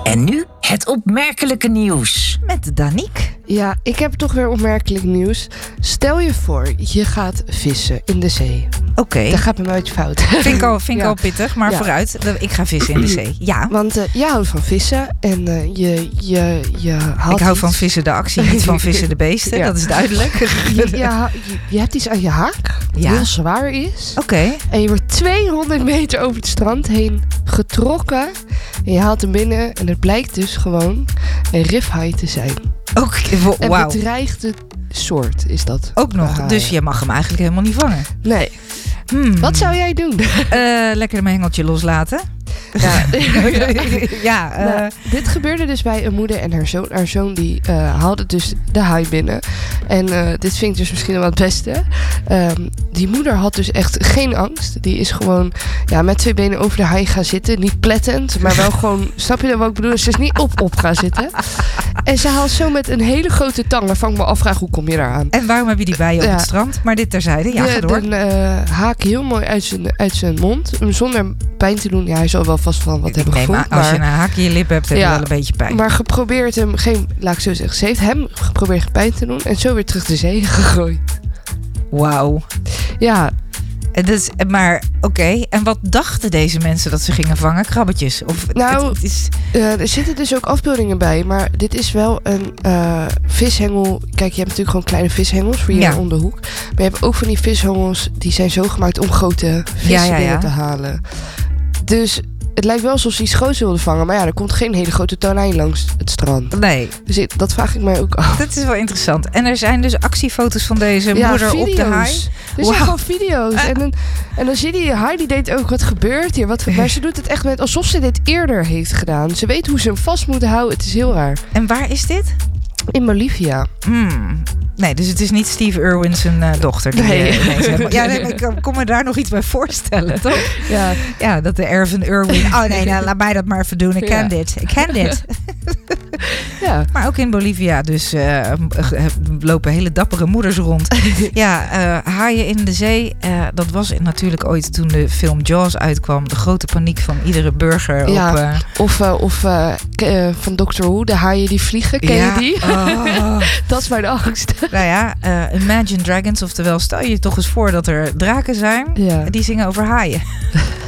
En nu het opmerkelijke nieuws. Met Daniek. Ja, ik heb toch weer opmerkelijk nieuws. Stel je voor, je gaat vissen in de zee. Oké. Dat gaat bij mij uit fout. Vind ik al pittig, maar vooruit. Ik ga vissen in de zee. Ja. Want je houdt van vissen en je haalt Ik hou iets. van vissen de actie, niet van vissen de beesten. Ja. Dat is duidelijk. Je hebt iets aan je haak, wat heel zwaar is. Oké. En je wordt 200 meter over het strand heen getrokken. En je haalt hem binnen en het blijkt dus gewoon een rifhaai te zijn. Wauw. Een bedreigde soort is dat. Ook nog, haai. dus je mag hem eigenlijk helemaal niet vangen. Nee. Wat zou jij doen? Lekker mijn hengeltje loslaten. Ja. Dit gebeurde dus bij een moeder en haar zoon. Haar zoon die haalde dus de haai binnen. En dit vind ik dus misschien wel het beste. Die moeder had dus echt geen angst. Die is gewoon met 2 benen over de haai gaan zitten. Niet plettend, maar wel gewoon... Snap je wat ik bedoel? Ze is niet op gaan zitten. En ze haalt zo met een hele grote tang. Waarvan ik me afvraag, hoe kom je daar aan? En waarom heb je die bij je op het strand? Maar dit terzijde, ga door. De haak heel mooi uit zijn mond. Zonder pijn te doen. Ja, hij zal wel vast van wat hebben gevoeld. Maar als je een haak in je lip hebt, heb je wel een beetje pijn. Maar geprobeerd hem, laat ik zo zeggen. Ze heeft hem geprobeerd pijn te doen. En zo weer terug de zee gegooid. Wauw. Ja. Maar oké, en wat dachten deze mensen dat ze gingen vangen? Krabbetjes? Er zitten dus ook afbeeldingen bij. Maar dit is wel een vishengel. Kijk, je hebt natuurlijk gewoon kleine vishengels voor je om de hoek. Maar je hebt ook van die vishengels die zijn zo gemaakt om grote vissen binnen te halen. Dus het lijkt wel alsof ze iets groots wilden vangen. Maar er komt geen hele grote tonijn langs het strand. Nee. Dus dat vraag ik mij ook af. Dat is wel interessant. En er zijn dus actiefoto's van deze moeder video's. op de haai. Er zijn gewoon video's. En dan zie je die haai, die deed ook, wat gebeurt hier? Maar ze doet het echt met alsof ze dit eerder heeft gedaan. Ze weet hoe ze hem vast moeten houden. Het is heel raar. En waar is dit? In Bolivia. Nee, dus het is niet Steve Irwin zijn dochter. Ik kon me daar nog iets bij voorstellen, toch? Ja, dat de Erwin Irwin... Oh nee, laat mij dat maar even doen. Ik ken dit. Ja. Maar ook in Bolivia dus lopen hele dappere moeders rond. Haaien in de zee. Dat was natuurlijk ooit toen de film Jaws uitkwam. De grote paniek van iedere burger. Ja, of van Doctor Who, de haaien die vliegen. Ken je die? Oh. Dat is mijn angst. Imagine Dragons. Oftewel, stel je toch eens voor dat er draken zijn. Die zingen over haaien.